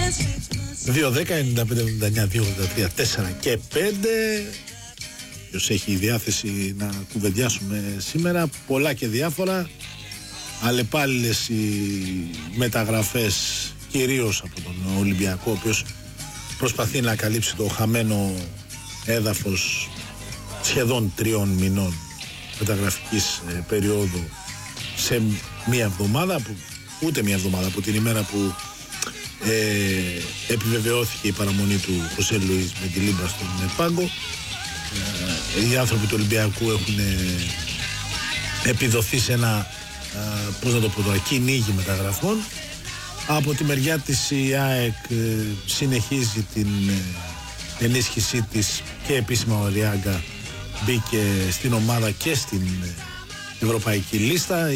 2-10-95-79-2-83-4 και 5. Ποιος έχει διάθεση να κουβεντιάσουμε σήμερα, πολλά και διάφορα. Αλλεπάλληλες οι μεταγραφές, κυρίως από τον Ολυμπιακό, ο οποίος προσπαθεί να καλύψει το χαμένο έδαφος σχεδόν 3 μηνών μεταγραφικής περίοδου σε μία εβδομάδα, ούτε μία εβδομάδα από την ημέρα που επιβεβαιώθηκε η παραμονή του Χωσέ Λουίς με τη Λίμπα στον Πάγκο. Οι άνθρωποι του Ολυμπιακού έχουν επιδοθεί σε ένα κυνήγι μεταγραφών. Από τη μεριά της η ΑΕΚ συνεχίζει την ενίσχυσή της και επίσημα ο Ριάγκα μπήκε στην ομάδα και στην ευρωπαϊκή λίστα.